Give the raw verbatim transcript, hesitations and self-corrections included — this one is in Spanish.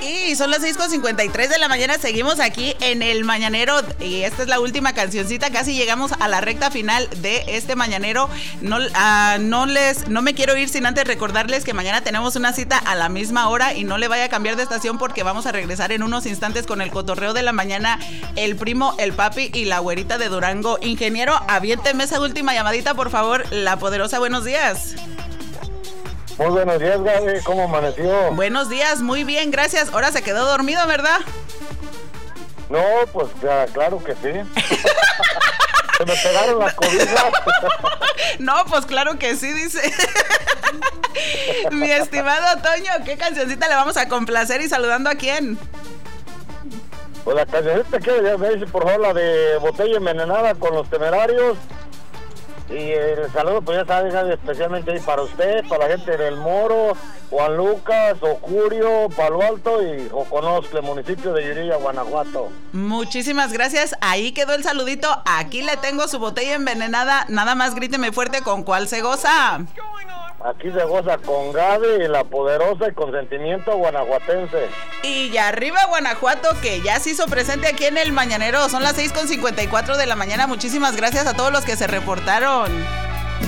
Y son las seis con cincuenta y tres de la mañana, seguimos aquí en el Mañanero y esta es la última cancioncita, casi llegamos a la recta final de este Mañanero. No, uh, no, les, no me quiero ir sin antes recordarles que mañana tenemos una cita a la misma hora y no le vaya a cambiar de estación porque vamos a regresar en unos instantes con el cotorreo de la mañana, el primo, el papi y la güerita de Durango. Ingeniero, aviénteme esa última llamadita, por favor. La Poderosa, buenos días. Muy buenos días, Gaby, ¿cómo amaneció? Buenos días, muy bien, gracias. Ahora se quedó dormido, ¿verdad? No, pues ya, claro que sí. Se me pegaron las cobijas. No, pues claro que sí, dice. Mi estimado Toño, ¿qué cancioncita le vamos a complacer y saludando a quién? Pues la cancioncita que ya me dice, por favor, la de Botella Envenenada con Los Temerarios. Y el saludo, pues ya sabes, especialmente ahí para usted, para la gente del Moro, Juan Lucas, Ocurio, Palo Alto y Joconoscle, municipio de Yuriria, Guanajuato. Muchísimas gracias, ahí quedó el saludito. Aquí le tengo su botella envenenada, nada más gríteme fuerte con cuál se goza. Aquí se goza con Gaby, la Poderosa y consentimiento guanajuatense. Y ya arriba Guanajuato, que ya se hizo presente aquí en el Mañanero. Son las seis con cincuenta y cuatro de la mañana. Muchísimas gracias a todos los que se reportaron.